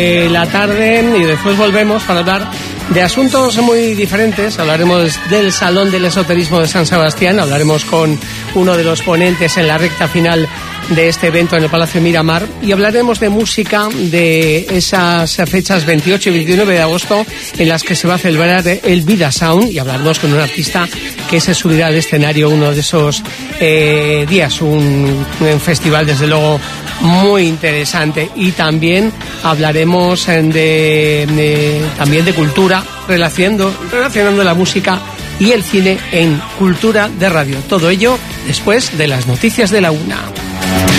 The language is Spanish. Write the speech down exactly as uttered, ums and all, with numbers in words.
Eh, la tarde y después volvemos para hablar de asuntos muy diferentes. Hablaremos del Salón del Esoterismo de San Sebastián, hablaremos con uno de los ponentes en la recta final de este evento en el Palacio Miramar y hablaremos de música, de esas fechas veintiocho y veintinueve de agosto en las que se va a celebrar el Vida Sound, y hablaremos con un artista que se subirá al escenario uno de esos eh, días, un, un festival desde luego muy interesante. Y también hablaremos de, de también de cultura, relacionando, relacionando la música y el cine en Cultura de Radio. Todo ello después de las noticias de la una.